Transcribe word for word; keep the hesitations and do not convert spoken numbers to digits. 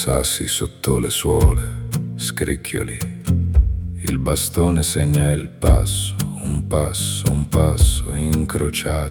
sassi sotto le suole, scricchioli. Il bastone segna il passo, un passo, un passo incrociati.